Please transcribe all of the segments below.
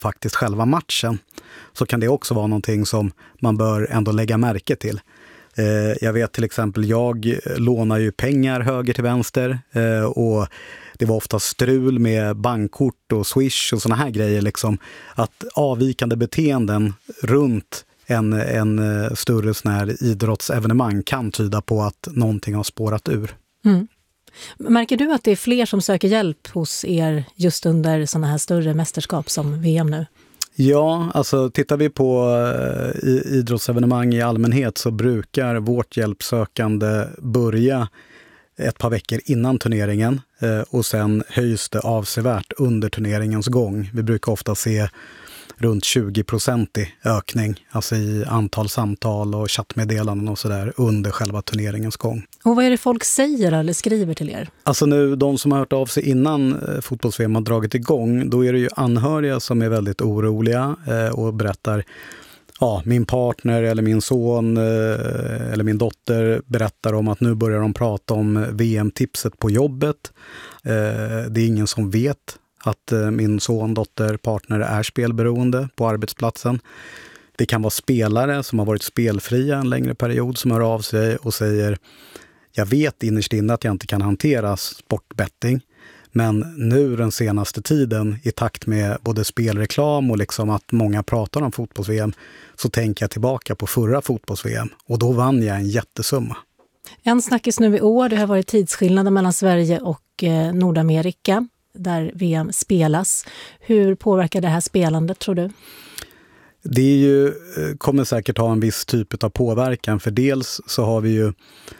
faktiskt själva matchen, så kan det också vara någonting som man bör ändå lägga märke till. Jag vet till exempel, jag lånar ju pengar höger till vänster och det var ofta strul med bankkort och Swish och såna här grejer. Liksom, att avvikande beteenden runt en större sån här idrottsevenemang kan tyda på att någonting har spårat ur. Mm. Märker du att det är fler som söker hjälp hos er just under såna här större mästerskap som VM nu? Ja, alltså tittar vi på idrottsevenemang i allmänhet så brukar vårt hjälpsökande börja ett par veckor innan turneringen och sen höjs det avsevärt under turneringens gång. Vi brukar ofta se runt 20% i ökning, alltså i antal samtal och chattmeddelanden och sådär under själva turneringens gång. Och vad är det folk säger eller skriver till er? Alltså nu, de som har hört av sig innan fotbolls-VM har dragit igång, då är det ju anhöriga som är väldigt oroliga och berättar, ja, min partner eller min son eller min dotter berättar om att nu börjar de prata om VM-tipset på jobbet. Det är ingen som vet att min son, dotter, partner är spelberoende på arbetsplatsen. Det kan vara spelare som har varit spelfria en längre period som hör av sig och säger, jag vet innerst inne att jag inte kan hantera sportbetting, men nu den senaste tiden i takt med både spelreklam och liksom att många pratar om fotbolls-VM så tänker jag tillbaka på förra fotbolls-VM och då vann jag en jättesumma. En snackis nu i år, det har varit tidsskillnader mellan Sverige och Nordamerika där VM spelas. Hur påverkar det här spelandet, tror du? Det är ju, kommer säkert ha en viss typ av påverkan, för dels så har vi ju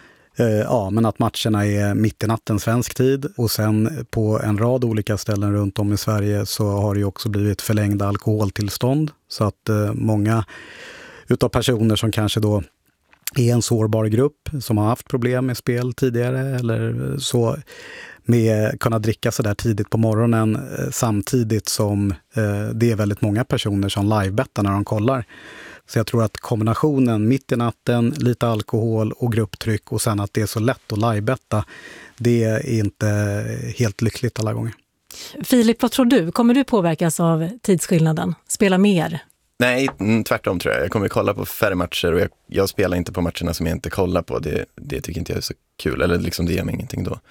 men att matcherna är mitt i natten svensk tid och sen på en rad olika ställen runt om i Sverige så har det ju också blivit förlängda alkoholtillstånd, så att många utav personer som kanske då är en sårbar grupp som har haft problem med spel tidigare eller så, med kunna dricka så där tidigt på morgonen samtidigt som det är väldigt många personer som livebettar när de kollar. Så jag tror att kombinationen mitt i natten, lite alkohol och grupptryck och sen att det är så lätt att livebetta, det är inte helt lyckligt alla gånger. Filip, vad tror du? Kommer du påverkas av tidsskillnaden? Spela mer? Nej, tvärtom tror jag. Jag kommer kolla på färre matcher och jag spelar inte på matcherna som jag inte kollar på. Det tycker inte jag är så kul, eller liksom det ger mig ingenting då.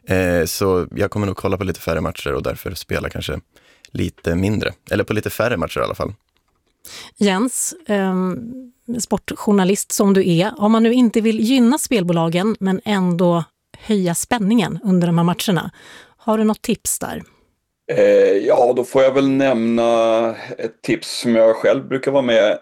Så jag kommer nog kolla på lite färre matcher och därför spela kanske lite mindre. Eller på lite färre matcher i alla fall. Jens, sportjournalist som du är, om man nu inte vill gynna spelbolagen men ändå höja spänningen under de här matcherna, har du något tips där? Ja, då får jag väl nämna ett tips som jag själv brukar vara med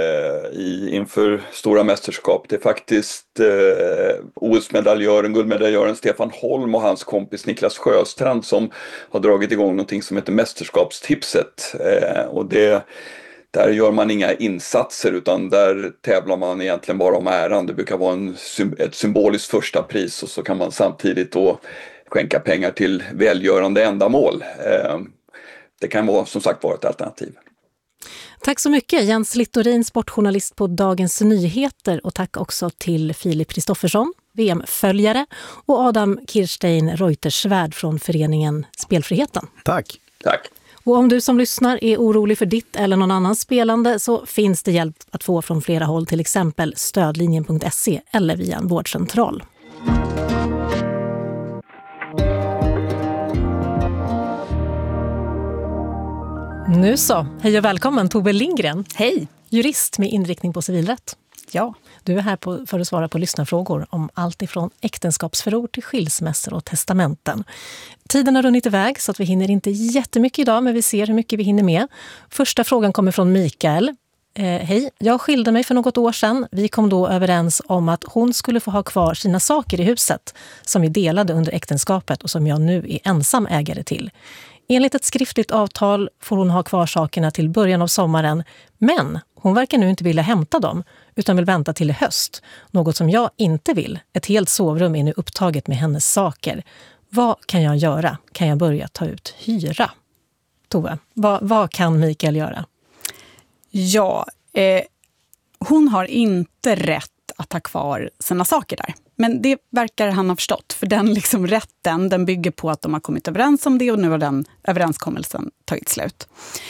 inför stora mästerskap. Det är faktiskt OS-medaljören, guldmedaljören Stefan Holm och hans kompis Niklas Sjöstrand som har dragit igång någonting som heter mästerskapstipset. Och där gör man inga insatser utan där tävlar man egentligen bara om äran. Det brukar vara ett symboliskt första pris och så kan man samtidigt då skänka pengar till välgörande ändamål. Det kan vara som sagt vara ett alternativ. Tack så mycket Jens Littorin, sportjournalist på Dagens Nyheter, och tack också till Filip Kristoffersson, VM-följare, och Adam Kirstein Reutersvärd från föreningen Spelfriheten. Tack. Tack. Och om du som lyssnar är orolig för ditt eller någon annans spelande så finns det hjälp att få från flera håll, till exempel stödlinjen.se eller via en vårdcentral. Nu så, hej och välkommen Tove Lindgren. Hej! Jurist med inriktning på civilrätt. Ja. Du är här för att svara på lyssnarfrågor om allt ifrån äktenskapsförord till skilsmässor och testamenten. Tiden har runnit iväg så att vi hinner inte jättemycket idag, men vi ser hur mycket vi hinner med. Första frågan kommer från Mikael. Hej, jag skilde mig för något år sedan. Vi kom då överens om att hon skulle få ha kvar sina saker i huset som vi delade under äktenskapet och som jag nu är ensam ägare till. Enligt ett skriftligt avtal får hon ha kvar sakerna till början av sommaren, men hon verkar nu inte vilja hämta dem utan vill vänta till i höst. Något som jag inte vill. Ett helt sovrum är nu upptaget med hennes saker. Vad kan jag göra? Kan jag börja ta ut hyra? Tove, vad kan Mikael göra? Ja, hon har inte rätt att ha kvar sina saker där. Men det verkar han ha förstått, för den liksom rätten, den bygger på att de har kommit överens om det och nu har den överenskommelsen tagit slut.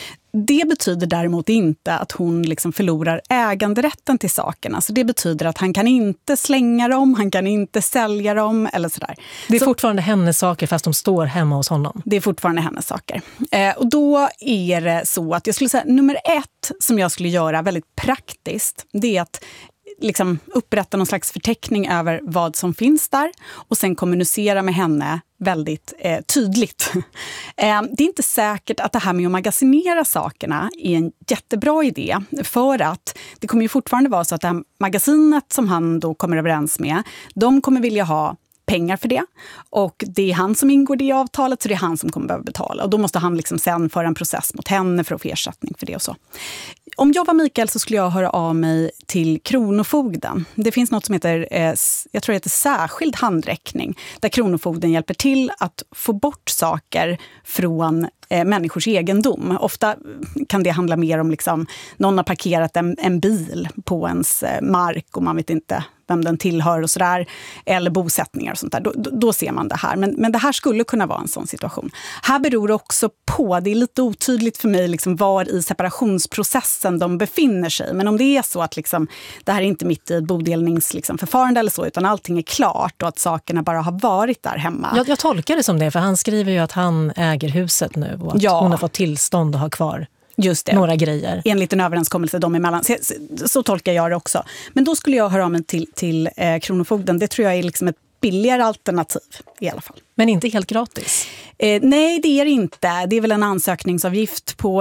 Det betyder däremot inte att hon liksom förlorar äganderätten till sakerna. Så det betyder att han kan inte slänga dem, han kan inte sälja dem eller sådär. Det är fortfarande hennes saker fast de står hemma hos honom. Det är fortfarande hennes saker. Och då är det så att jag skulle säga nummer 1 som jag skulle göra väldigt praktiskt, det är att liksom upprätta någon slags förteckning över vad som finns där och sen kommunicera med henne väldigt tydligt. Det är inte säkert att det här med att magasinera sakerna är en jättebra idé, för att det kommer ju fortfarande vara så att det här magasinet som han då kommer överens med, de kommer vilja ha pengar för det. Och det är han som ingår i avtalet, så det är han som kommer behöva betala. Och då måste han liksom sen föra en process mot henne för att få ersättning för det och så. Om jag var Mikael så skulle jag höra av mig till Kronofogden. Det finns något som heter, jag tror det heter särskild handräckning, där Kronofogden hjälper till att få bort saker från människors egendom. Ofta kan det handla mer om liksom, någon har parkerat en bil på ens mark och man vet inte vem den tillhör och sådär, eller bosättningar och sånt där. Då ser man det här. Men det här skulle kunna vara en sån situation. Här beror det också på, det är lite otydligt för mig liksom, var i separationsprocessen de befinner sig. Men om det är så att liksom, det här är inte mitt i ett bodelningsförfarande eller så, utan allting är klart och att sakerna bara har varit där hemma. Jag tolkar det som det, för han skriver ju att han äger huset nu och att hon har fått tillstånd att ha kvar just det. Några grejer. Enligt en överenskommelse dem emellan. Så tolkar jag det också. Men då skulle jag höra av mig till Kronofogden. Det tror jag är liksom ett billigare alternativ i alla fall. Men inte helt gratis? Nej, det är det inte. Det är väl en ansökningsavgift på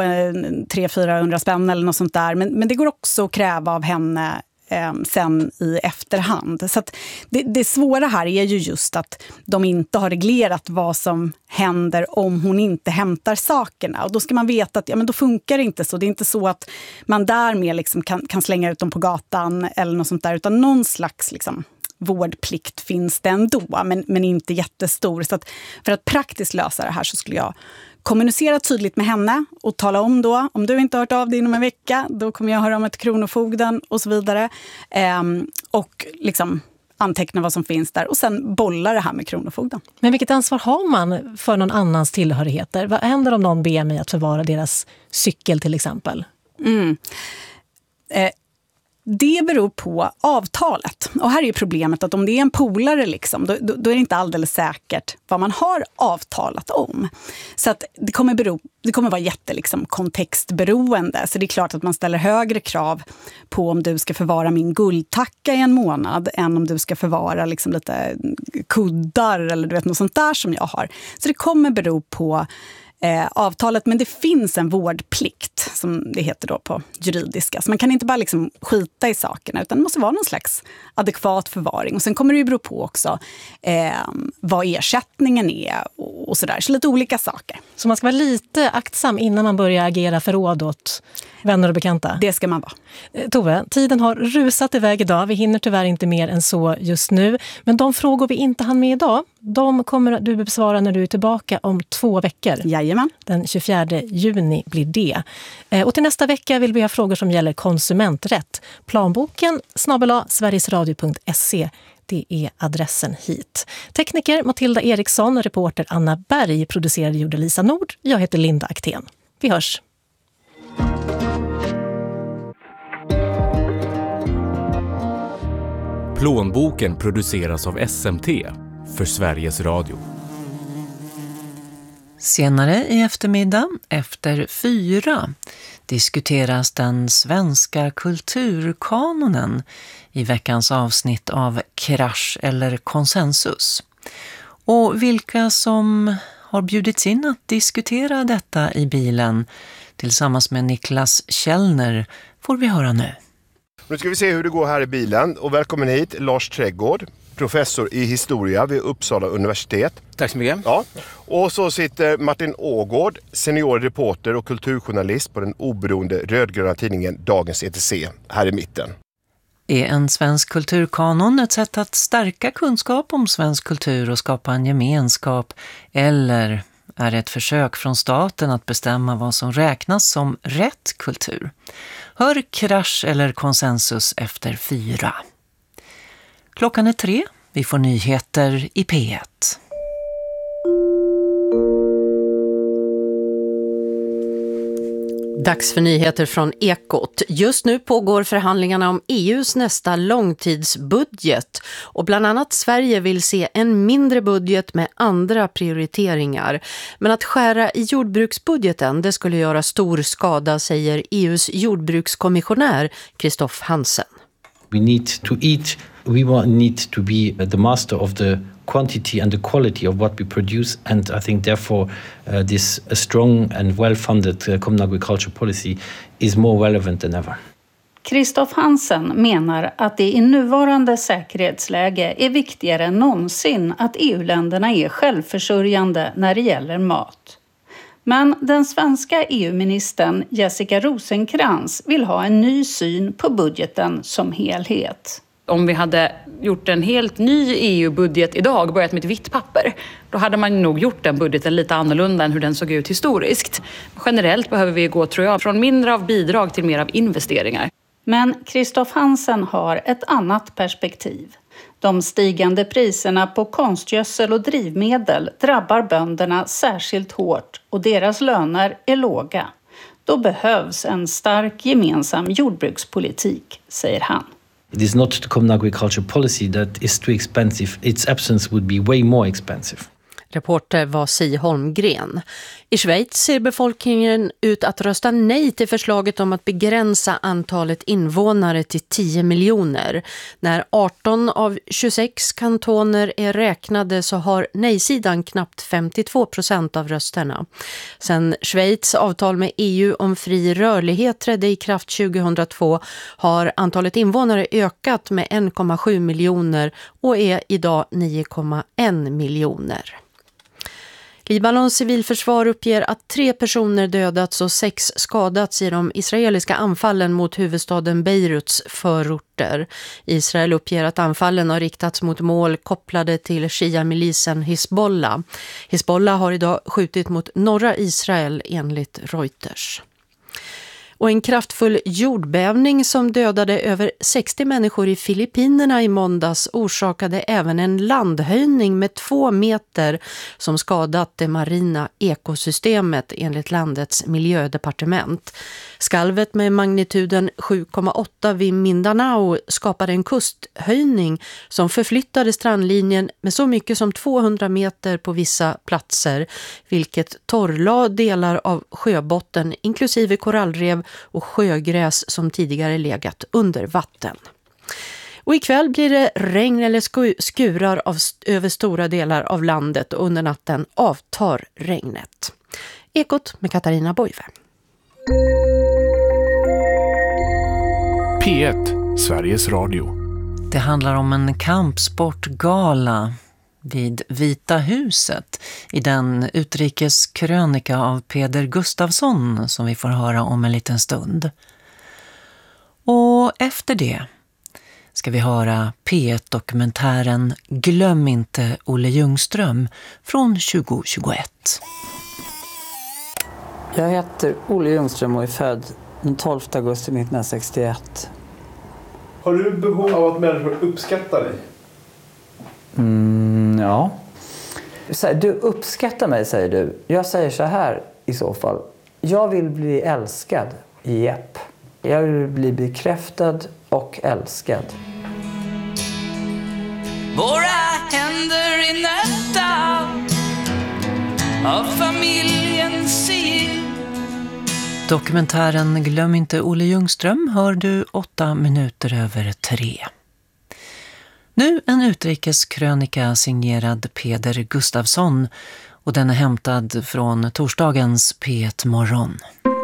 300-400 spänn eller något sånt där. Men det går också att kräva av henne sen i efterhand. Så att det svåra här är ju just att de inte har reglerat vad som händer om hon inte hämtar sakerna. Och då ska man veta att men då funkar det inte så. Det är inte så att man därmed liksom kan slänga ut dem på gatan eller något sånt där, utan någon slags liksom vårdplikt finns det ändå, men inte jättestor. Så att för att praktiskt lösa det här så skulle jag kommunicera tydligt med henne och tala om då, om du inte har hört av dig inom en vecka, då kommer jag höra om ett Kronofogden och så vidare. Och liksom anteckna vad som finns där och sen bolla det här med Kronofogden. Men vilket ansvar har man för någon annans tillhörigheter? Vad händer om någon ber mig att förvara deras cykel till exempel? Det beror på avtalet. Och här är ju problemet att om det är en polare liksom, då är det inte alldeles säkert vad man har avtalat om. Så att det kommer vara liksom kontextberoende. Så det är klart att man ställer högre krav på om du ska förvara min guldtacka i en månad än om du ska förvara liksom lite kuddar eller du vet något sånt där som jag har. Så det kommer bero på avtalet, men det finns en vårdplikt som det heter då på juridiska. Så man kan inte bara liksom skita i sakerna, utan det måste vara någon slags adekvat förvaring. Och sen kommer det ju bero på också vad ersättningen är och sådär. Så lite olika saker. Så man ska vara lite aktsam innan man börjar agera förråd åt vänner och bekanta? Det ska man vara. Tove, tiden har rusat iväg idag. Vi hinner tyvärr inte mer än så just nu. Men de frågor vi inte hann med idag, de kommer du besvara när du är tillbaka om 2 veckor. Jajamän. Den 24 juni blir det. Och till nästa vecka vill vi ha frågor som gäller konsumenträtt. Planboken @sverigesradio.se. Det är adressen hit. Tekniker Matilda Eriksson, reporter Anna Berg, producerade gjorde Lisa Nord. Jag heter Linda Aktén. Vi hörs. Plånboken produceras av SMT för Sveriges Radio. Senare i eftermiddag, efter 4, diskuteras den svenska kulturkanonen i veckans avsnitt av Krasch eller konsensus. Och vilka som har bjudits in att diskutera detta i bilen tillsammans med Niklas Källner får vi höra nu. Nu ska vi se hur det går här i bilen. Och välkommen hit Lars Trädgård, professor i historia vid Uppsala universitet. Tack så mycket. Ja. Och så sitter Martin Ågård, senior reporter och kulturjournalist på den oberoende rödgröna tidningen Dagens ETC här i mitten. Är en svensk kulturkanon ett sätt att stärka kunskap om svensk kultur och skapa en gemenskap, eller är det ett försök från staten att bestämma vad som räknas som rätt kultur? Hör Krasch eller konsensus efter 4. Klockan är 3. Vi får nyheter i P1. Dags för nyheter från Ekot. Just nu pågår förhandlingarna om EUs nästa långtidsbudget och bland annat Sverige vill se en mindre budget med andra prioriteringar. Men att skära i jordbruksbudgeten, det skulle göra stor skada, säger EUs jordbrukskommissionär Kristoff Hansen. We need to eat. We need to be the master of the quantity and the quality of what we produce, and I think therefore this strong and well-funded common agriculture policy is more relevant than ever. Kristoff Hansen menar att det i nuvarande säkerhetsläge är viktigare än någonsin att EU-länderna är självförsörjande när det gäller mat. Men den svenska EU-ministern Jessica Rosenkrantz vill ha en ny syn på budgeten som helhet. Om vi hade gjort en helt ny EU-budget idag, börjat med ett vitt papper, då hade man nog gjort den budgeten lite annorlunda än hur den såg ut historiskt. Generellt behöver vi gå, tror jag, från mindre av bidrag till mer av investeringar. Men Kristoff Hansen har ett annat perspektiv. De stigande priserna på konstgödsel och drivmedel drabbar bönderna särskilt hårt och deras löner är låga. Då behövs en stark gemensam jordbrukspolitik, säger han. It is not the common agriculture policy that is too expensive. Its absence would be way more expensive. Reporter var Si Holmgren. I Schweiz ser befolkningen ut att rösta nej till förslaget om att begränsa antalet invånare till 10 miljoner. När 18 av 26 kantoner är räknade så har nej-sidan knappt 52% av rösterna. Sen Schweiz avtal med EU om fri rörlighet trädde i kraft 2002 har antalet invånare ökat med 1,7 miljoner och är idag 9,1 miljoner. Libanons civilförsvar uppger att 3 personer dödats och 6 skadats i de israeliska anfallen mot huvudstaden Beiruts förorter. Israel uppger att anfallen har riktats mot mål kopplade till Shia-milisen Hezbollah. Hezbollah har idag skjutit mot norra Israel enligt Reuters. Och en kraftfull jordbävning som dödade över 60 människor i Filippinerna i måndags orsakade även en landhöjning med 2 meter som skadat det marina ekosystemet enligt landets miljödepartement. Skalvet med magnituden 7,8 vid Mindanao skapade en kusthöjning som förflyttade strandlinjen med så mycket som 200 meter på vissa platser, vilket torrlade delar av sjöbotten inklusive korallrev och sjögräs som tidigare legat under vatten. Och ikväll blir det regn eller skurar över stora delar av landet och under natten avtar regnet. Ekot med Katarina Boive. P1, Sveriges Radio. Det handlar om en kampsportgala vid Vita huset i den utrikeskrönika av Peder Gustafsson som vi får höra om en liten stund. Och efter det ska vi höra P1-dokumentären Glöm inte Olle Ljungström från 2021. Jag heter Olle Ljungström och är född den 12 augusti 1961. Har du behov av att människor uppskattar dig? Ja. Du uppskattar mig, säger du. Jag säger så här i så fall. Jag vill bli älskad. Japp. Jag vill bli bekräftad och älskad. Våra händer i nötta av familjens sigill. Dokumentären Glöm inte Olle Ljungström hör du 3:08. Nu en utrikeskrönika signerad Peder Gustafsson och den är hämtad från torsdagens P1 morgon.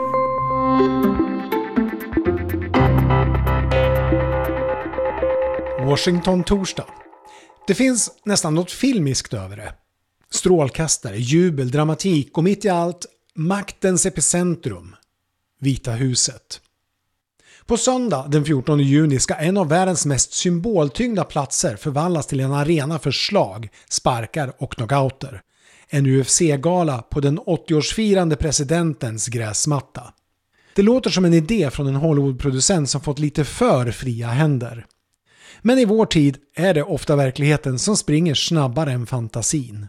Washington torsdag. Det finns nästan något filmiskt över det. Strålkastare, jubel, dramatik och mitt i allt maktens epicentrum. Vita huset. På söndag den 14 juni ska en av världens mest symboltyngda platser förvandlas till en arena för slag, sparkar och knockouter. En UFC-gala på den 80-årsfirande presidentens gräsmatta. Det låter som en idé från en Hollywood-producent som fått lite för fria händer. Men i vår tid är det ofta verkligheten som springer snabbare än fantasin.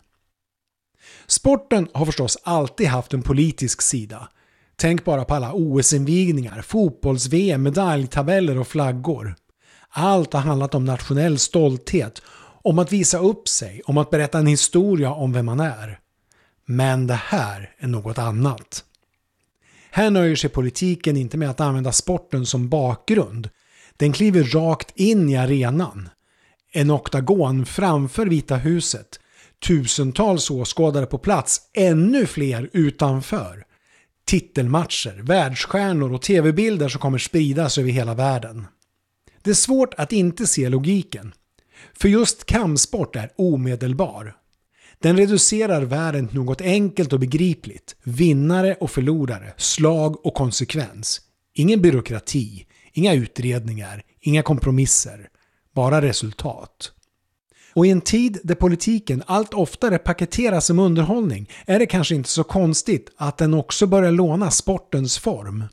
Sporten har förstås alltid haft en politisk sida. Tänk bara på alla OS-invigningar, fotbolls-VM, medaljtabeller och flaggor. Allt har handlat om nationell stolthet, om att visa upp sig, om att berätta en historia om vem man är. Men det här är något annat. Här nöjer sig politiken inte med att använda sporten som bakgrund. Den kliver rakt in i arenan. En oktagon framför Vita huset. Tusentals åskådare på plats, ännu fler utanför. Titelmatcher, världsstjärnor och tv-bilder som kommer spridas över hela världen. Det är svårt att inte se logiken. För just kampsport är omedelbar. Den reducerar världen till något enkelt och begripligt. Vinnare och förlorare, slag och konsekvens. Ingen byråkrati, inga utredningar, inga kompromisser. Bara resultat. Och i en tid där politiken allt oftare paketeras som underhållning är det kanske inte så konstigt att den också börjar låna sportens form.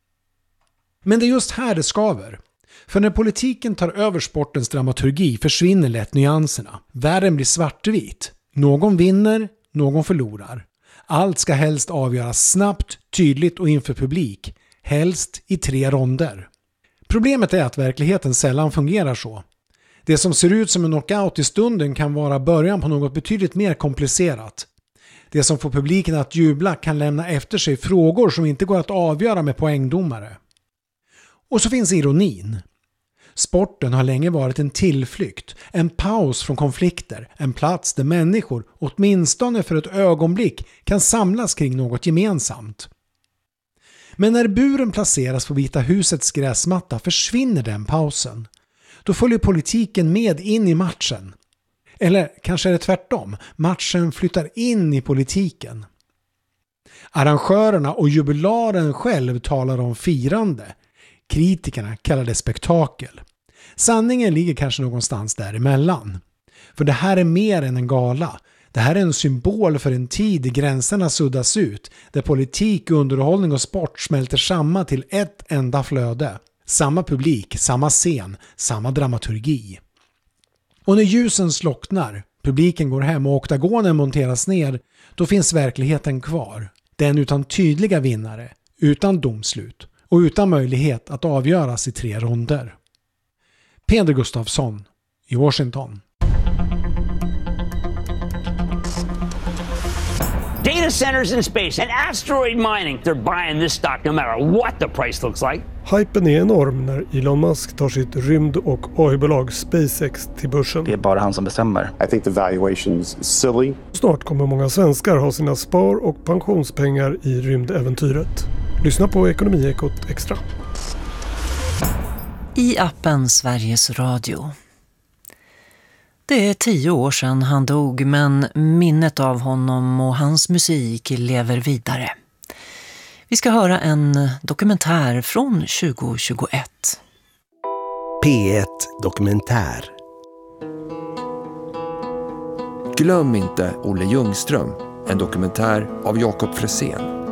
Men det är just här det skaver. För när politiken tar över sportens dramaturgi försvinner lätt nyanserna. Världen blir svartvit. Någon vinner, någon förlorar. Allt ska helst avgöras snabbt, tydligt och inför publik. Helst i 3 ronder. Problemet är att verkligheten sällan fungerar så. Det som ser ut som en knockout i stunden kan vara början på något betydligt mer komplicerat. Det som får publiken att jubla kan lämna efter sig frågor som inte går att avgöra med poängdomare. Och så finns ironin. Sporten har länge varit en tillflykt, en paus från konflikter, en plats där människor, åtminstone för ett ögonblick, kan samlas kring något gemensamt. Men när buren placeras på Vita husets gräsmatta försvinner den pausen. Då följer politiken med in i matchen. Eller kanske är det tvärtom, matchen flyttar in i politiken. Arrangörerna och jubilaren själv talar om firande. Kritikerna kallar det spektakel. Sanningen ligger kanske någonstans däremellan. För det här är mer än en gala. Det här är en symbol för en tid där gränserna suddas ut. Där politik, underhållning och sport smälter samman till ett enda flöde. Samma publik, samma scen, samma dramaturgi. Och när ljusen slocknar, publiken går hem och oktagonen monteras ner, då finns verkligheten kvar. Den utan tydliga vinnare, utan domslut och utan möjlighet att avgöras i 3 ronder. Peder Gustafsson i Washington. Data centers in space and asteroid mining. They're buying this stock no matter what the price looks like. Hypen är enorm när Elon Musk tar sitt rymd- och AI-bolag SpaceX till börsen. Det är bara han som bestämmer. I think the valuation's silly. Snart kommer många svenskar ha sina spar- och pensionspengar i rymdäventyret. Lyssna på Ekonomiekot Extra. I appen Sveriges Radio. Det är 10 år sedan han dog, men minnet av honom och hans musik lever vidare. Vi ska höra en dokumentär från 2021. P1 Dokumentär. Glöm inte Olle Ljungström, en dokumentär av Jakob Fresén.